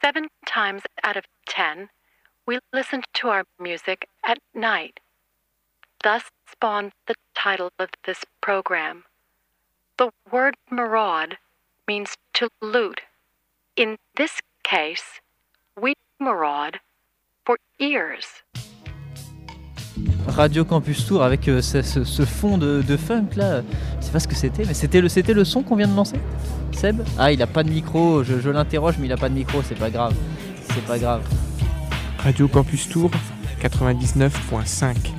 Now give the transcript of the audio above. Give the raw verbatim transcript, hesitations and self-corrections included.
Seven times out of ten, we listened to our music at night. Thus spawned the title of this program. The word maraud means to loot. In this case, we maraud for ears. Radio Campus Tour avec euh, ce, ce, ce fond de, de funk là, je sais pas ce que c'était, mais c'était le, c'était le son qu'on vient de lancer, Seb? Ah, il a pas de micro, je, je l'interroge mais il a pas de micro, c'est pas grave, c'est pas grave. Radio Campus Tour quatre-vingt-dix-neuf virgule cinq.